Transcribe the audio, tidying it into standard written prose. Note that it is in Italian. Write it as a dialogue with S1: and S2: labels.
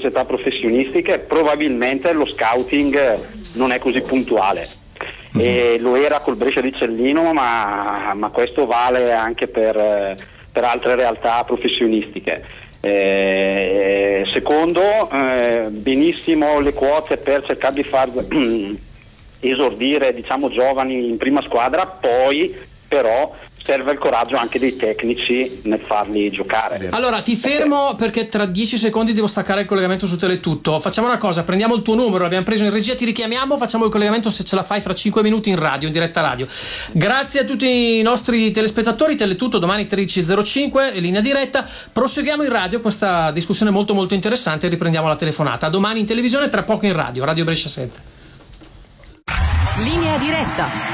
S1: società professionistiche probabilmente lo scouting non è così puntuale. E lo era col Brescia di Cellino, ma questo vale anche per altre realtà professionistiche. Secondo, benissimo le quote per cercare di far esordire, diciamo, giovani in prima squadra, poi però serve il coraggio anche dei tecnici nel farli giocare.
S2: Allora ti fermo perché tra 10 secondi devo staccare il collegamento su Teletutto. Facciamo una cosa, prendiamo il tuo numero, l'abbiamo preso in regia, ti richiamiamo, facciamo il collegamento se ce la fai fra 5 minuti in radio, in diretta radio. Grazie a tutti i nostri telespettatori. Teletutto domani 13.05, linea diretta. Proseguiamo in radio questa discussione molto molto interessante e riprendiamo la telefonata. Domani in televisione, tra poco in radio, Radio Brescia 7.
S3: Linea diretta.